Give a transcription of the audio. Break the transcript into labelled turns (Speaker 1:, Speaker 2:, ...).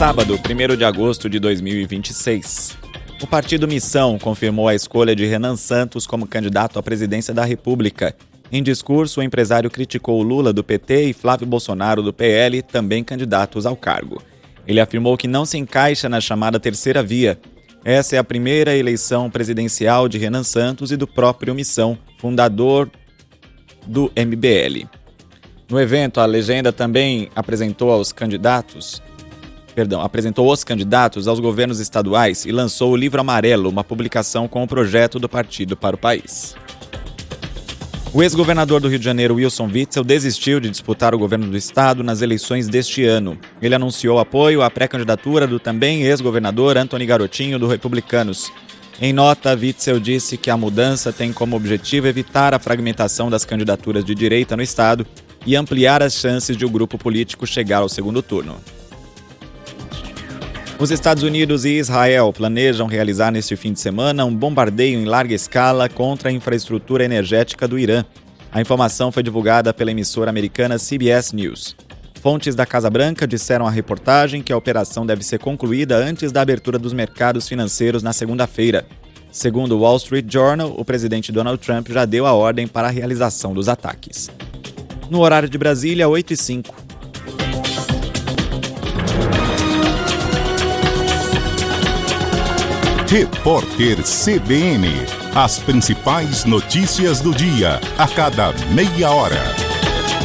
Speaker 1: Sábado, 1º de agosto de 2026. O partido Missão confirmou a escolha de Renan Santos como candidato à presidência da República. Em discurso, o empresário criticou Lula do PT e Flávio Bolsonaro do PL, também candidatos ao cargo. Ele afirmou que não se encaixa na chamada terceira via. Essa é a primeira eleição presidencial de Renan Santos e do próprio Missão, fundador do MBL. No evento, a legenda também apresentou os candidatos aos governos estaduais e lançou o Livro Amarelo, uma publicação com o projeto do partido para o país. O ex-governador do Rio de Janeiro, Wilson Witzel, desistiu de disputar o governo do estado nas eleições deste ano. Ele anunciou apoio à pré-candidatura do também ex-governador Antony Garotinho, do Republicanos. Em nota, Witzel disse que a mudança tem como objetivo evitar a fragmentação das candidaturas de direita no estado e ampliar as chances de o grupo político chegar ao segundo turno. Os Estados Unidos e Israel planejam realizar neste fim de semana um bombardeio em larga escala contra a infraestrutura energética do Irã. A informação foi divulgada pela emissora americana CBS News. Fontes da Casa Branca disseram à reportagem que a operação deve ser concluída antes da abertura dos mercados financeiros na segunda-feira. Segundo o Wall Street Journal, o presidente Donald Trump já deu a ordem para a realização dos ataques. No horário de Brasília, 8h05.
Speaker 2: Repórter CBN. As principais notícias do dia, a cada meia hora.